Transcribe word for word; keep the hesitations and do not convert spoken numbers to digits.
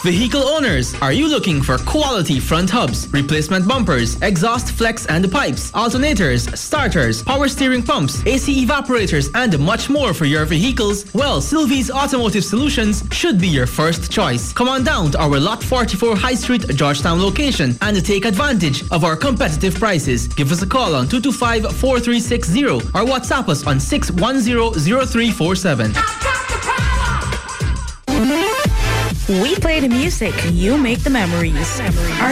Vehicle owners, are you looking for quality front hubs, replacement bumpers, exhaust flex and pipes, alternators, starters, power steering pumps, A C evaporators, and much more for your vehicles? Well, Sylvie's Automotive Solutions should be your first choice. Come on down to our Lot forty-four High Street, Georgetown location and take advantage of our competitive prices. Give us a call on two two five, four three six zero or WhatsApp us on six one zero, zero three four seven. We play the music, you make the memories. Our